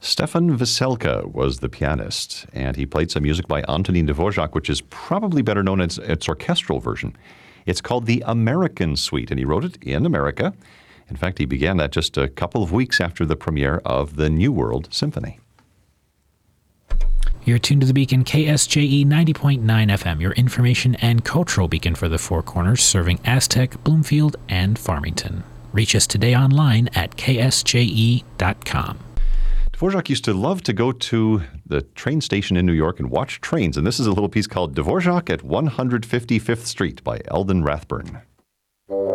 Stefan Veselka was the pianist, and he played some music by Antonin Dvorak, which is probably better known as its orchestral version. It's called the American Suite, and he wrote it in America. In fact, he began that just a couple of weeks after the premiere of the New World Symphony. You're tuned to the Beacon, KSJE 90.9 FM, your information and cultural beacon for the Four Corners, serving Aztec, Bloomfield, and Farmington. Reach us today online at ksje.com. Dvorak used to love to go to the train station in New York and watch trains, and this is a little piece called Dvorak at 155th Street by Eldon Rathburn.